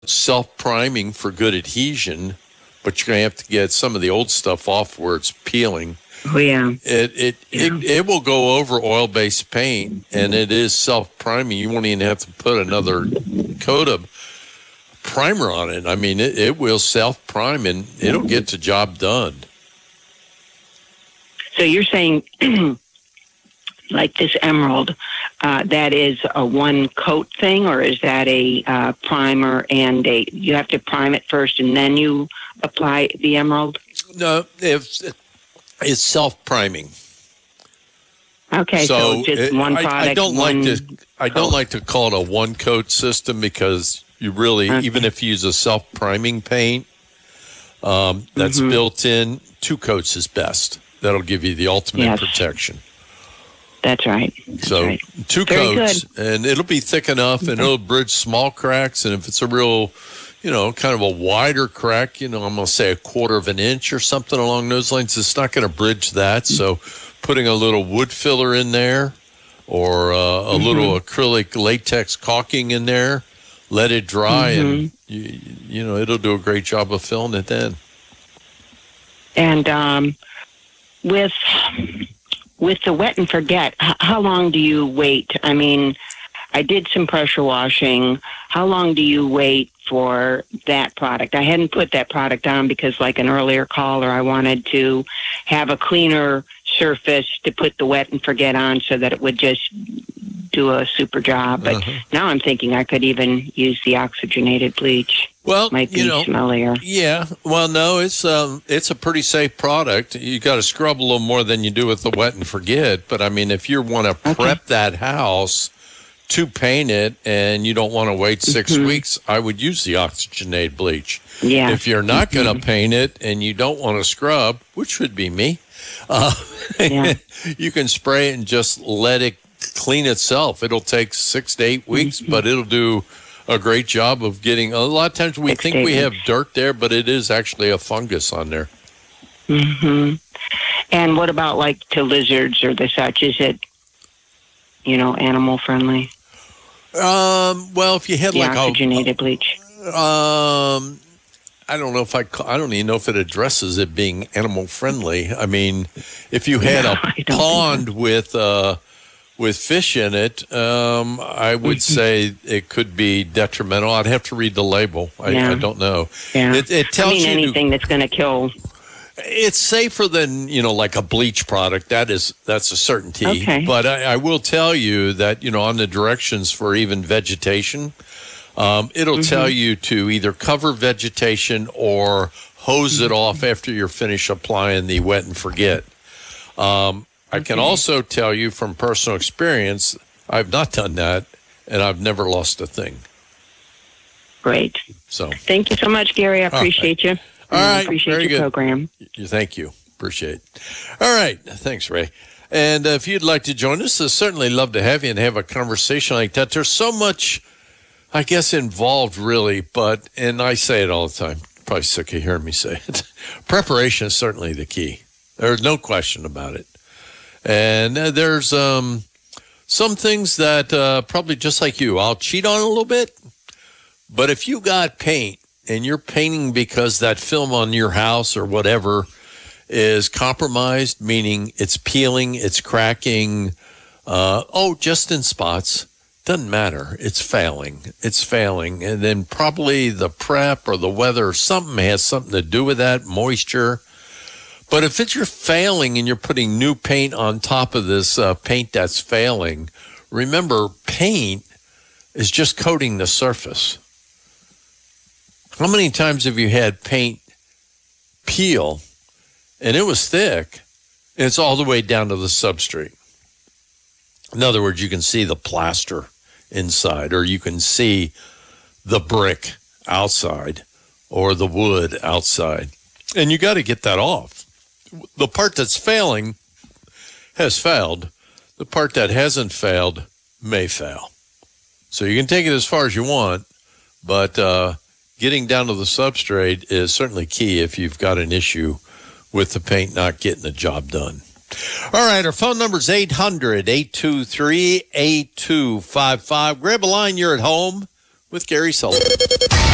self-priming for good adhesion, but you're going to have to get some of the old stuff off where it's peeling. Oh, yeah. It will go over oil-based paint, and it is self-priming. You won't even have to put another coat of primer on it. I mean, it will self-prime, and it'll get the job done. So you're saying, like this emerald, that is a one-coat thing, or is that a primer and you have to prime it first and then you apply the emerald? No, it's self-priming. Okay, so just one product. I don't like to call it a one-coat system, because you really, even if you use a self-priming paint that's built in, 2 coats is best. That'll give you the ultimate protection. That's right. So 2 coats, and it'll be thick enough, and it'll bridge small cracks. And if it's a real, kind of a wider crack, I'm going to say 1/4 of an inch or something along those lines, it's not going to bridge that. So putting a little wood filler in there, or a little acrylic latex caulking in there, let it dry, and it'll do a great job of filling it then. And with the wet and forget, how long do you wait? I mean, I did some pressure washing. How long do you wait for that product? I hadn't put that product on because, like an earlier caller, I wanted to have a cleaner surface to put the wet and forget on so that it would just do a super job. But now I'm thinking I could even use the oxygenated bleach. Well, might be smellier. Yeah. Well, no, it's a pretty safe product. You got to scrub a little more than you do with the wet and forget. But I mean, if you want to prep that house to paint it and you don't want to wait 6 weeks, I would use the oxygenated bleach. Yeah. If you're not going to paint it and you don't want to scrub, which would be me, you can spray it and just let it clean itself. It'll take 6 to 8 weeks, but it'll do a great job of getting. A lot of times we think we have dirt there, but it is actually a fungus on there. And what about like to lizards or the such? Is it, animal friendly? Well, if you had the oxygenated bleach. I don't know I don't even know if it addresses it being animal friendly. I mean, if you had a pond with fish in it, I would say it could be detrimental. I'd have to read the label. I don't know. Yeah. It tells you anything that's going to kill. It's safer than, like a bleach product. That's a certainty. Okay. But I will tell you that, on the directions for even vegetation, it'll tell you to either cover vegetation or hose it off after you're finished applying the wet and forget. I can also tell you from personal experience, I've not done that, and I've never lost a thing. Great. So thank you so much, Gary. I appreciate you. All right. I appreciate your program. Thank you. Appreciate it. All right. Thanks, Ray. And if you'd like to join us, I'd certainly love to have you and have a conversation like that. There's so much, I guess, involved, really, and I say it all the time. Probably sick of hearing me say it. Preparation is certainly the key. There's no question about it. And there's some things that probably just like you, I'll cheat on a little bit. But if you got paint and you're painting because that film on your house or whatever is compromised, meaning it's peeling, it's cracking, just in spots, doesn't matter. It's failing. And then probably the prep or the weather or something has something to do with that, moisture. But if you're failing and you're putting new paint on top of this paint that's failing, remember, paint is just coating the surface. How many times have you had paint peel and it was thick and it's all the way down to the substrate? In other words, you can see the plaster inside, or you can see the brick outside or the wood outside. And you got to get that off. The part that's failing has failed. The part that hasn't failed may fail. So you can take it as far as you want, but getting down to the substrate is certainly key if you've got an issue with the paint not getting the job done. All right, our phone number is 800-823-8255. Grab a line, you're at home with Gary Sullivan.